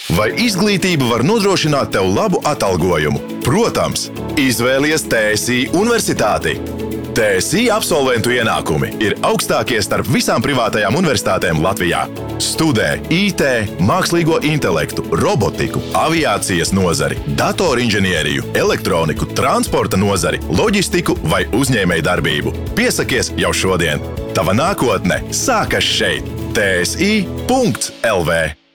Vai izglītība var nodrošināt tev labu atalgojumu? Protams, izvēlies TSI Universitāti. TSI absolventu ienākumi ir augstākie starp visām privātajām universitātēm Latvijā. Studē IT, mākslīgo intelektu, robotiku, aviācijas nozari, datorinženieriju, elektroniku, transporta nozari, loģistiku vai uzņēmējdarbību. Piesakies jau šodien! Tava nākotne sākas šeit! TSI.LV